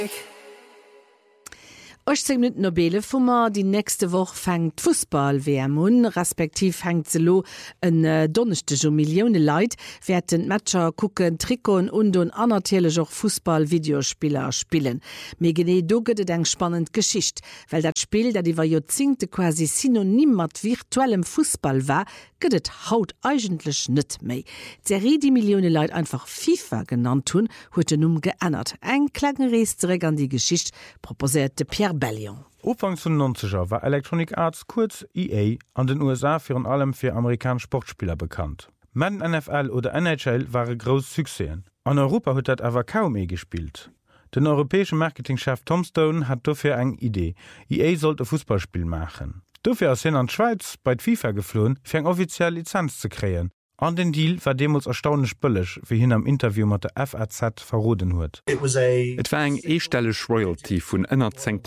18 Nobele Fummer die nächste Woche fängt Fußball WM an, respektiv fängt se lo en Donnerstag Millionen Leute werden Matcher gucken, Trikon und natürlich auch Fußball-Videospieler spielen. Mir gene do gëtt eng spannend Geschicht, weil dat Spiel, dat iwwer Jahrzehnte quasi synonym mat virtuellem Fußball war, gëtt haut eigentlich net méi. Serie die Millionen Leute einfach FIFA genannt hun, huet den geändert. Eng Klaggenrees zurück an die Geschicht proposierte Pierre Bellion. Anfangs von 90er war Electronic Arts kurz EA an den USA für allem für amerikanische Sportspieler bekannt. Madden NFL oder NHL waren groß Succesen. An Europa hat das aber kaum gespielt. Der europäische Marketingchef Tom Stone hat dafür eine Idee. EA sollte ein Fußballspiel machen. Dafür ist er in die Schweiz bei FIFA geflohen, für eine offizielle Lizenz zu kreieren. An den Deal war demals erstaunlich billig, wie hin am Interview mit der FAZ verraten hat. Et war eng estellech Royalty vun ënner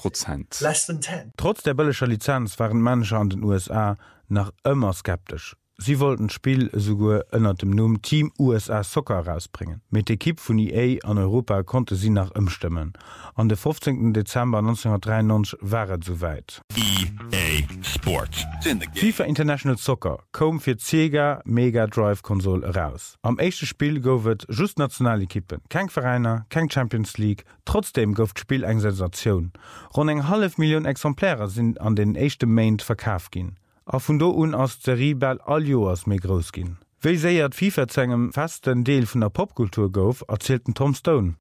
10%. Trotz der billiger Lizenz waren Manager an den USA noch immer skeptisch. Sie wollten das Spiel sogar unter dem Namen Team USA Soccer rausbringen. Mit der Equipe von EA an Europa konnte sie nach umstimmen. Am 15. Dezember 1993 war es soweit. EA Sports. FIFA International Soccer kam für Sega Mega Drive Konsole raus. Am ersten Spiel gab es just Nationalequipen, kein Vereiner, kein Champions League. Trotzdem gab das Spiel eine Sensation. Rund 500.000 Exemplare sind an den ersten Main verkauft gehen. A vun do un ass Serie bald all Joers méi gross ginn. Wéi séiert FIFA zegem festen Deel vun der Popkultur gouf, erzählten Tom Stone.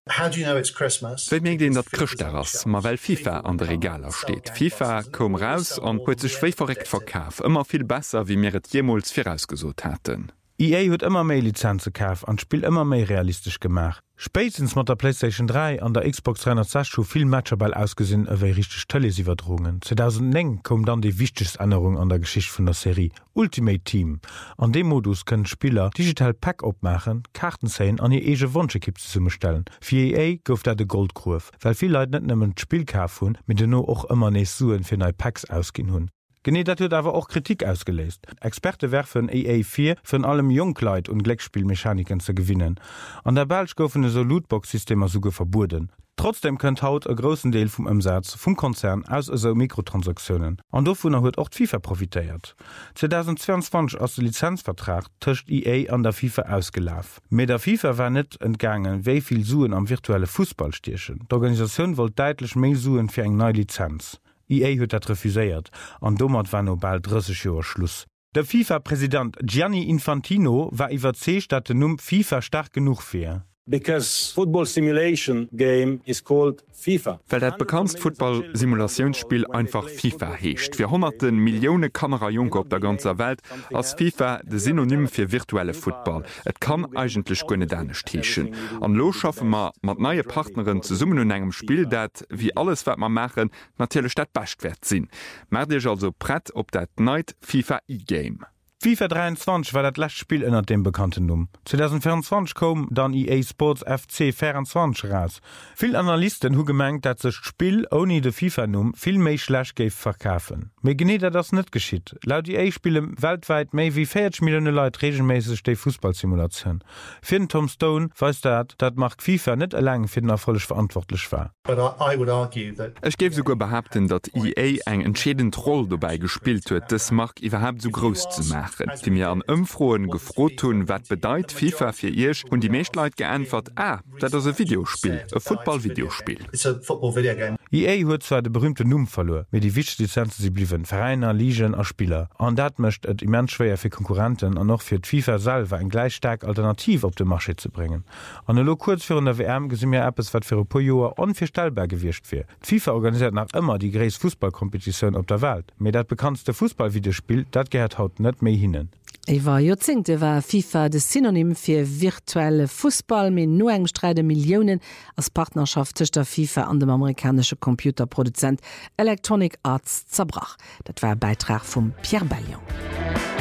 Wéi még den dat Krcht ass, ma well FIFA an der Regaler steet. FIFA kom raus an huet sech schwéi verrekt verkaaf, ëmmer viel besser wie mir et jemols firausgesot hatten. EA huet immer méi Lizenze kaf an Spiel immer méi realistisch gemach. Spätestens mat der PlayStation 3 an der Xbox 360 viel Matcherball ausgesinn ewéi richtig Telesiwerdrohungen. 2009 kom dann die wichtigste Änderung an der Geschichte vun der Serie Ultimate Team. An dem Modus können Spieler digital Pack opmachen, Karten säen an ihr ege Wunschekipp zusammenstellen. Für EA gouf dat de Goldkurve, weil viel Leute net nëmmen Spiel kaf hun, mit den no och immer nees Suen fir neue Packs ausgin hunn. Gené dat huet awer auch Kritik ausgelesen. Experte werfen EA4 vun allem Jungkleit und Gleckspielmechaniken zu gewinnen. An der Belsch goufen so Lootbox-Systemer suge verbuden. Trotzdem könnt haut e großen Deel vom Umsatz vom Konzern aus eso Mikrotransaktionen. An dovon huet auch FIFA profitiert. 2022 aus dem Lizenzvertrag töcht EA an der FIFA ausgelaf. Mit der FIFA war net entgangen, wéi viel Suen am virtuelle Fußball stierchen. D'Organisation wollt deitlich méi Suen fir eng neue Lizenz. EA huet dat refuséiert, an dommert war no bald 30 Joer Schluss. Der FIFA-Präsident Gianni Infantino war iwwerzecht, dat de Numm FIFA stark genug fir. Because football simulation game is called FIFA. Weil dat bekannt Football-Simulationsspiel einfach FIFA heescht. Für hunderten Millionen Kamerajunker op der ganzer Welt als FIFA de Synonym für virtuelle Football. Et kann eigentlich gonne dänisch teechen. An lo schaffen ma mat neue Partnerin zu summen in engem Spiel, dat wie alles wat man machen natürlich dat bestwert sinn. Mer dich also brett op dat Night FIFA E-Game. FIFA 23 war das letzte Spiel unter dem bekannten Namen. 2024 kam dann EA Sports FC 24 raus. Viele Analysten haben gemeint, dass das Spiel ohne den FIFA-Namen viel mehr schlecht verkaufen. Aber genau das nicht geschieht. Laut EA spielen weltweit mehr wie 40 Millionen Leute regelmäßig die Fußballsimulation. Für Tom Stone weiß das macht FIFA nicht allein für den Erfolg verantwortlich war. Ich gebe sogar behaupten, dass EA eine entscheidende Rolle dabei gespielt hat, das Markt überhaupt so groß zu machen. Die mir an Umfroen gefrot tun, wat bedeit FIFA fir Ich und die Meeschtleit geantwort, dat is ein Videospiel, ein Football-Videospiel. EA huet zwar de berühmte Numm verloren, mit die wichtigsten Lizenzen sie blieben Vereiner, Ligen und Spieler. An dat möcht et immens schwer für Konkurrenten und noch für FIFA selber ein gleich stark Alternativ auf den Marché zu bringen. An lo kurz vor der WM gesinn mir etwas, wat für ein paar Jahre unvorstellbar gewircht wird. FIFA organisiert nach immer die größte Fußballkompetition auf der Welt. Mit dat bekannteste Fußballvideospiel, dat gehört haut net mehr hinnen. Iwer Jozingte war FIFA de Synonym fir virtuelle Fußball mit no eng streide Millionen als Partnerschaft zwischen der FIFA an dem amerikanische Computerproduzent Electronic Arts zerbrach. Dat war ein Beitrag von Pierre Bellion.